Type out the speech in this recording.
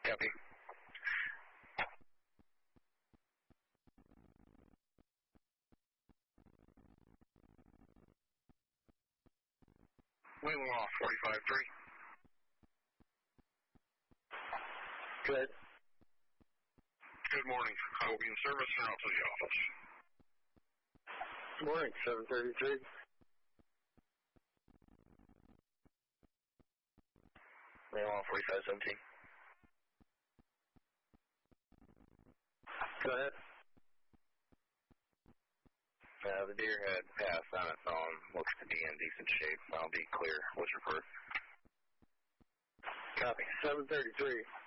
Copy. Wing off, 45-3. Good. Good morning. I will be in service and out to the office. Good morning, 733. Wing off, 45-17. Go ahead. The deer had passed on its own. Looks to be in decent shape. I'll be clear. What's your report? Copy. 733.